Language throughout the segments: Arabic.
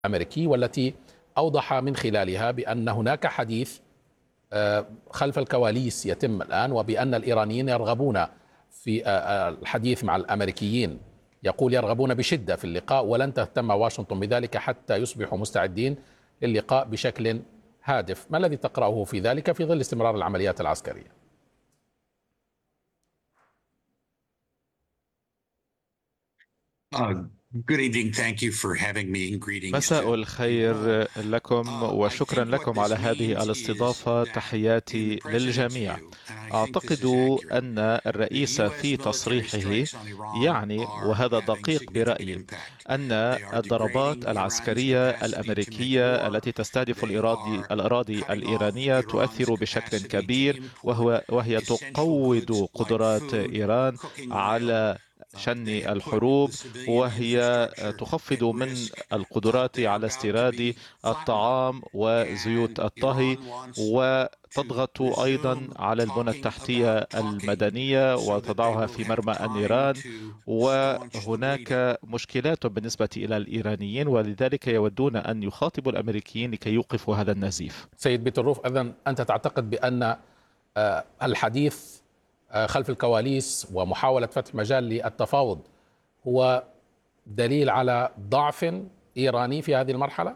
الأمريكي، والتي أوضح من خلالها بأن هناك حديث خلف الكواليس يتم الآن، وبأن الإيرانيين يرغبون في الحديث مع الأمريكيين. يقول يرغبون بشدة في اللقاء، ولن تهتم واشنطن بذلك حتى يصبحوا مستعدين للقاء بشكل هادف. ما الذي تقرأه في ذلك في ظل استمرار العمليات العسكرية؟ مساء الخير لكم، وشكرا لكم على هذه الاستضافة. تحياتي للجميع. أعتقد أن الرئيس في تصريحه يعني، وهذا دقيق برأيي، أن الضربات العسكرية الأمريكية التي تستهدف الأراضي الإيرانية تؤثر بشكل كبير، وهي تقوض قدرات إيران على شن الحروب، وهي تخفض من القدرات على استيراد الطعام وزيوت الطهي، وتضغط أيضا على البنى التحتية المدنية وتضعها في مرمى النيران. وهناك مشكلات بالنسبة إلى الإيرانيين، ولذلك يودون أن يخاطبوا الأمريكيين لكي يوقفوا هذا النزيف. سيد بيتروف، إذن أنت تعتقد بأن الحديث خلف الكواليس ومحاولة فتح مجال للتفاوض هو دليل على ضعف إيراني في هذه المرحلة؟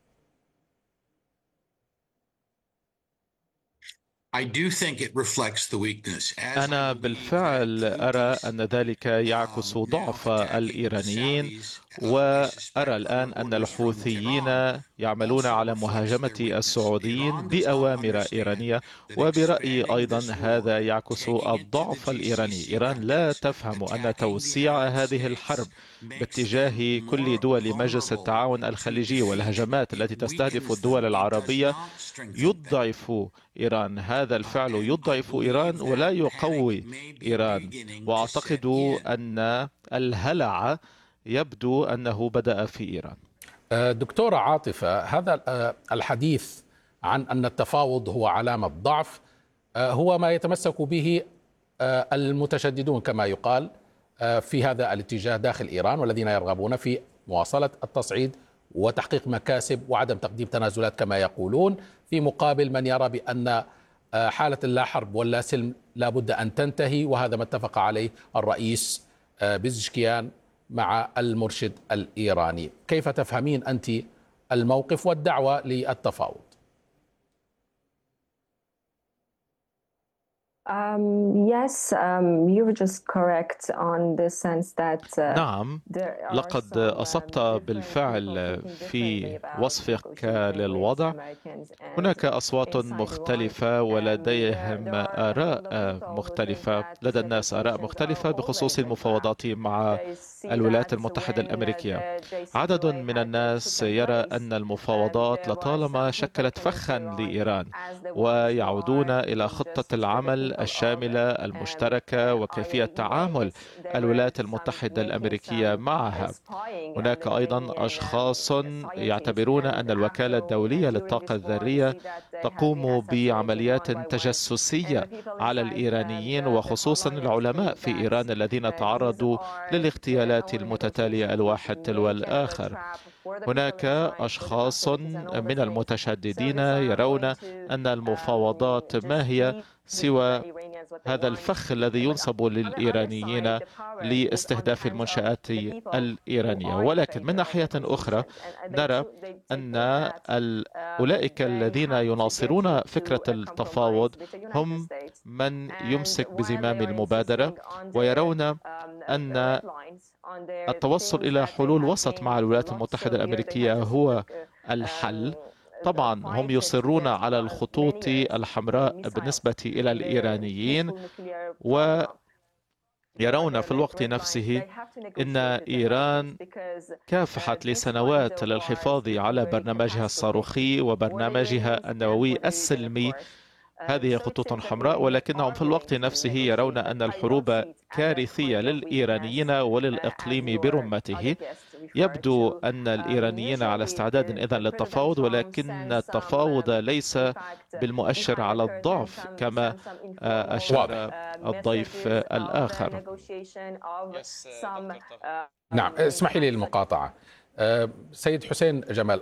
أنا بالفعل أرى أن ذلك يعكس ضعف الإيرانيين، وأرى الآن أن الحوثيين يعملون على مهاجمة السعوديين بأوامر إيرانية، وبرأيي أيضا هذا يعكس الضعف الإيراني. إيران لا تفهم أن توسيع هذه الحرب باتجاه كل دول مجلس التعاون الخليجي والهجمات التي تستهدف الدول العربية يضعف إيران. هذا الفعل يضعف إيران ولا يقوي إيران، وأعتقد أن الهلع يبدو أنه بدأ في إيران. دكتورة عاطفة، هذا الحديث عن أن التفاوض هو علامة ضعف هو ما يتمسك به المتشددون كما يقال في هذا الاتجاه داخل إيران، والذين يرغبون في مواصلة التصعيد وتحقيق مكاسب وعدم تقديم تنازلات كما يقولون، في مقابل من يرى بأن حالة اللا حرب واللا سلم لا بد أن تنتهي، وهذا ما اتفق عليه الرئيس بيزشكيان مع المرشد الإيراني. كيف تفهمين أنت الموقف والدعوة للتفاوض؟ نعم، لقد أصبت بالفعل في وصفك للوضع. هناك أصوات مختلفة ولديهم آراء مختلفة، لدى الناس آراء مختلفة بخصوص المفاوضات مع الولايات المتحدة الأمريكية. عدد من الناس يرى أن المفاوضات لطالما شكلت فخا لإيران، ويعودون إلى خطة العمل الشاملة المشتركة وكيفية تعامل الولايات المتحدة الأمريكية معها. هناك أيضا أشخاص يعتبرون أن الوكالة الدولية للطاقة الذرية تقوم بعمليات تجسسية على الإيرانيين، وخصوصا العلماء في إيران الذين تعرضوا للاغتيالات المتتالية الواحد تلو الآخر. هناك أشخاص من المتشددين يرون أن المفاوضات ما هي سوى هذا الفخ الذي ينصب للإيرانيين لاستهداف المنشآت الإيرانية. ولكن من ناحية أخرى نرى أن أولئك الذين يناصرون فكرة التفاوض هم من يمسك بزمام المبادرة، ويرون أن التوصل إلى حلول وسط مع الولايات المتحدة الأمريكية هو الحل. طبعا هم يصرون على الخطوط الحمراء بالنسبة إلى الإيرانيين، ويرون في الوقت نفسه أن إيران كافحت لسنوات للحفاظ على برنامجها الصاروخي وبرنامجها النووي السلمي. هذه خطوط حمراء، ولكنهم في الوقت نفسه يرون أن الحروب كارثية للإيرانيين وللإقليم برمته. يبدو أن الإيرانيين على استعداد إذن للتفاوض، ولكن التفاوض ليس بالمؤشر على الضعف كما أشار الضيف الآخر. نعم، اسمحي لي المقاطعة. سيد حسين جمال،